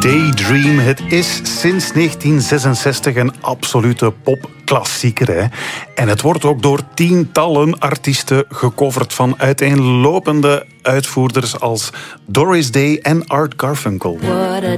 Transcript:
Daydream. Het is sinds 1966 een absolute popklassieker. Hè? En het wordt ook door tientallen artiesten gecoverd van uiteenlopende uitvoerders als Doris Day en Art Garfunkel.